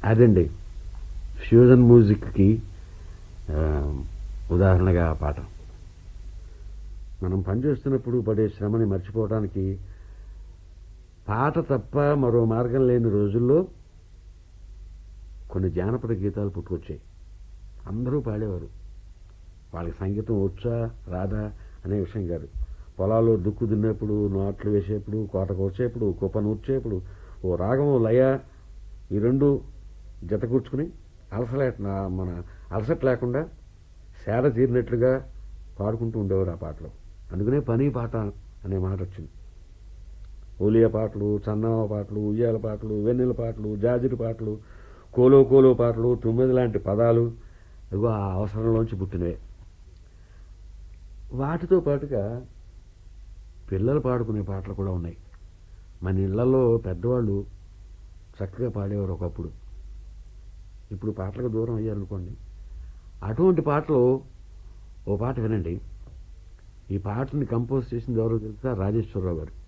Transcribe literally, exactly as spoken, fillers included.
అదండి ఫ్యూజన్ మ్యూజిక్కి ఉదాహరణగా ఆ పాట. మనం పనిచేస్తున్నప్పుడు పడే శ్రమని మర్చిపోవడానికి పాట తప్ప మరో మార్గం లేని రోజుల్లో కొన్ని జానపద గీతాలు పుట్టుకొచ్చాయి. అందరూ పాడేవారు. వాళ్ళకి సంగీతం వచ్చా రాదా అనే విషయం కాదు. పొలాల్లో దుక్కు దున్నేప్పుడు, నాట్లు వేసేప్పుడు, కోత కోసేప్పుడు, కుప్ప నూర్చేప్పుడు ఓ రాగం లయ ఈ రెండు జత కూర్చుకుని అలసలే మన అలసట లేకుండా సేద తీరినట్లుగా పాడుకుంటూ ఉండేవారు ఆ పాటలు. అందుకనే పని పాట అనే మాట వచ్చింది. ఓలియా పాటలు, చందమామ పాటలు, ఉయ్యాల పాటలు, వెన్నెల పాటలు, జాజిరి పాటలు, కోలో కోలో పాటలు, తొమ్మిది లాంటి పదాలు ఇగో ఆ అవసరంలోంచి పుట్టినవే. వాటితో పాటుగా పిల్లలు పాడుకునే పాటలు కూడా ఉన్నాయి. మన ఇళ్లలో పెద్దవాళ్ళు చక్కగా పాడేవారు ఒకప్పుడు. ఇప్పుడు పాటలకు దూరం అయ్యారనుకోండి. అటువంటి పాటలు ఓ పాట వినండి. ఈ పాటని కంపోజ్ చేసింది ఎవరో తెలుసా? రాజేశ్వరరావు గారు.